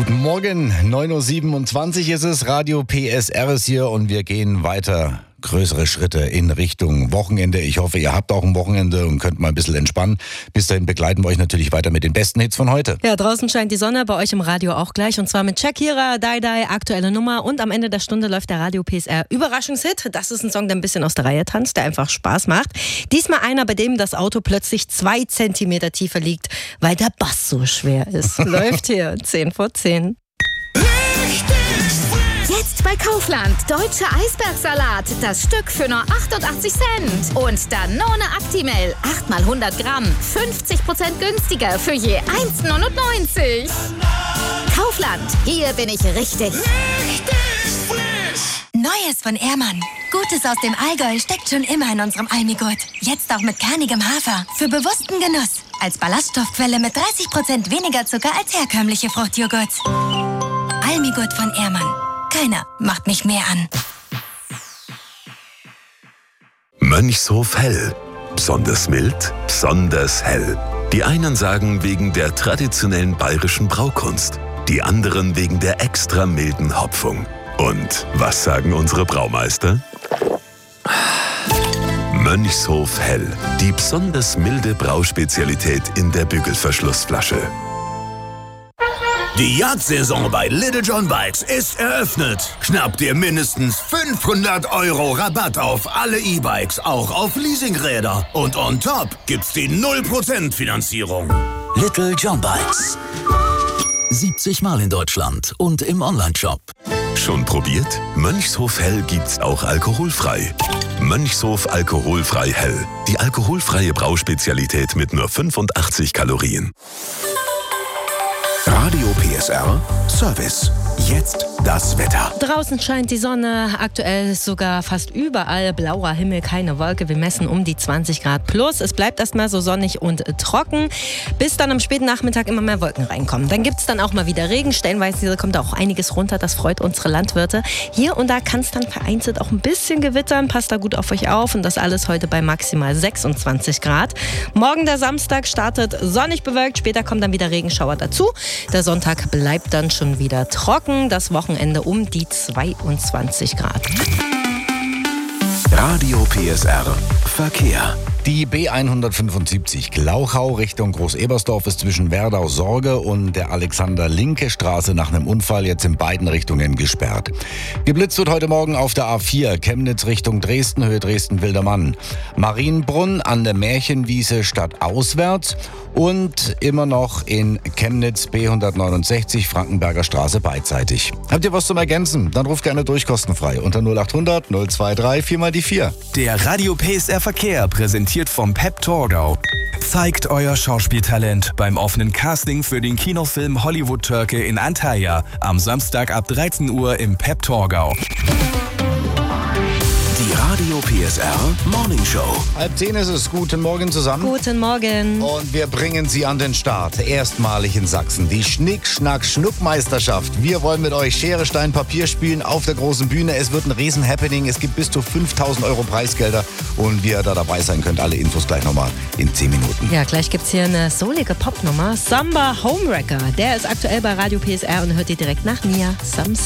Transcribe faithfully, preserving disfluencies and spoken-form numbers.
Guten Morgen, neun Uhr siebenundzwanzig ist es, Radio P S R ist hier und wir gehen weiter. Größere Schritte in Richtung Wochenende. Ich hoffe, ihr habt auch ein Wochenende und könnt mal ein bisschen entspannen. Bis dahin begleiten wir euch natürlich weiter mit den besten Hits von heute. Ja, draußen scheint die Sonne, bei euch im Radio auch gleich. Und zwar mit Shakira, Die Die, aktuelle Nummer. Und am Ende der Stunde läuft der Radio P S R Überraschungshit. Das ist ein Song, der ein bisschen aus der Reihe tanzt, der einfach Spaß macht. Diesmal einer, bei dem das Auto plötzlich zwei Zentimeter tiefer liegt, weil der Bass so schwer ist. Läuft hier, zehn vor zehn. Jetzt bei Kaufland. Deutscher Eisbergsalat. Das Stück für nur achtundachtzig Cent. Und Danone Actimel. acht mal hundert Gramm. fünfzig Prozent günstiger für je eins neunundneunzig. Kaufland. Hier bin ich richtig. Richtig frisch. Neues von Ehrmann. Gutes aus dem Allgäu steckt schon immer in unserem Almigurt. Jetzt auch mit kernigem Hafer. Für bewussten Genuss. Als Ballaststoffquelle mit dreißig Prozent weniger Zucker als herkömmliche Fruchtjoghurts. Almigurt von Ehrmann. Keiner macht mich mehr an. Mönchshof Hell. Besonders mild, besonders hell. Die einen sagen wegen der traditionellen bayerischen Braukunst, die anderen wegen der extra milden Hopfung. Und was sagen unsere Braumeister? Mönchshof Hell. Die besonders milde Brauspezialität in der Bügelverschlussflasche. Die Jagdsaison bei Little John Bikes ist eröffnet. Schnapp dir mindestens fünfhundert Euro Rabatt auf alle E-Bikes, auch auf Leasingräder. Und on top gibt's die null Prozent Finanzierung. Little John Bikes. siebzig Mal in Deutschland und im Onlineshop. Schon probiert? Mönchshof Hell gibt's auch alkoholfrei. Mönchshof Alkoholfrei Hell. Die alkoholfreie Brauspezialität mit nur fünfundachtzig Kalorien. Radio P S R Service. Jetzt das Wetter. Draußen scheint die Sonne, aktuell sogar fast überall blauer Himmel, keine Wolke. Wir messen um die zwanzig Grad plus. Es bleibt erstmal so sonnig und trocken, bis dann am späten Nachmittag immer mehr Wolken reinkommen. Dann gibt es dann auch mal wieder Regen. Stellenweise kommt auch einiges runter. Das freut unsere Landwirte. Hier und da kann es dann vereinzelt auch ein bisschen gewittern. Passt da gut auf euch auf. Und das alles heute bei maximal sechsundzwanzig Grad. Morgen der Samstag startet sonnig bewölkt. Später kommen dann wieder Regenschauer dazu. Der Sonntag bleibt dann schon wieder trocken. Das Wochenende um die zweiundzwanzig Grad. Radio P S R Verkehr. Die B hundertfünfundsiebzig Glauchau Richtung Groß-Ebersdorf ist zwischen Werdau-Sorge und der Alexander-Linke-Straße nach einem Unfall jetzt in beiden Richtungen gesperrt. Geblitzt wird heute Morgen auf der A vier, Chemnitz Richtung Dresden, Höhe Dresden-Wildermann. Marienbrunn an der Märchenwiese stadtauswärts und immer noch in Chemnitz B hundertneunundsechzig, Frankenberger Straße beidseitig. Habt ihr was zum Ergänzen? Dann ruft gerne durch kostenfrei unter null achthundert null zweiundzwanzig vier mal die vier. Der Radio P S R Verkehr präsentiert vom Pep Torgau. Zeigt euer Schauspieltalent beim offenen Casting für den Kinofilm Hollywood Türke in Antalya am Samstag ab dreizehn Uhr im Pep Torgau. Die Radio P S R Morning Show. Halb zehn ist es. Guten Morgen zusammen. Guten Morgen. Und wir bringen Sie an den Start. Erstmalig in Sachsen. Die Schnick-Schnack-Schnuck-Meisterschaft. Wir wollen mit euch Schere, Stein, Papier spielen auf der großen Bühne. Es wird ein Riesen-Happening. Es gibt bis zu fünftausend Euro Preisgelder. Und wie ihr da dabei sein könnt, alle Infos gleich nochmal in zehn Minuten. Ja, gleich gibt's hier eine soulige Popnummer. Samba Homewrecker. Der ist aktuell bei Radio P S R und hört ihr direkt nach Nia. Sams.